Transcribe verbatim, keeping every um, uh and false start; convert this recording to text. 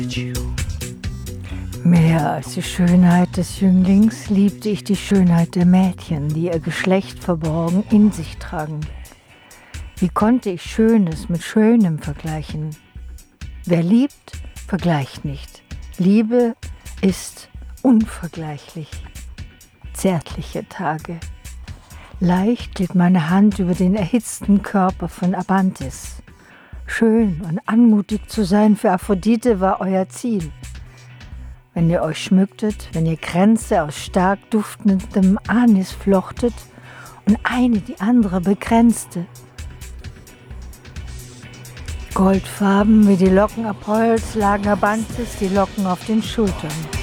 Mehr als die Schönheit des Jünglings liebte ich die Schönheit der Mädchen, die ihr Geschlecht verborgen in sich tragen. Wie konnte ich Schönes mit Schönem vergleichen? Wer liebt, vergleicht nicht. Liebe ist unvergleichlich. Zärtliche Tage. Leicht glitt meine Hand über den erhitzten Körper von Abantis. Schön und anmutig zu sein für Aphrodite war euer Ziel. Wenn ihr euch schmücktet, wenn ihr Kränze aus stark duftendem Anis flochtet und eine die andere bekränzte. Goldfarben wie die Locken Apollos lagen Abantis die Locken auf den Schultern.